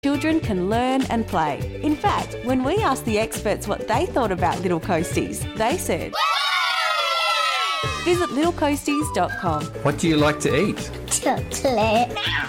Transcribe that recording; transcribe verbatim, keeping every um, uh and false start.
children can learn and play. In fact, when we asked the experts what they thought about Little Coasties, they said... Visit little coasties dot com. What do you like to eat? Chocolate.